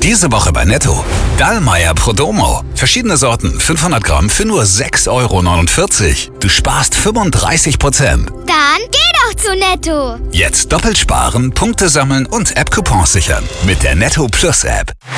Diese Woche bei Netto. Dallmayr Prodomo. Verschiedene Sorten, 500 Gramm für nur 6,49 €. Du sparst 35%. Dann geh doch zu Netto. Jetzt doppelt sparen, Punkte sammeln und App-Coupons sichern. Mit der Netto Plus App.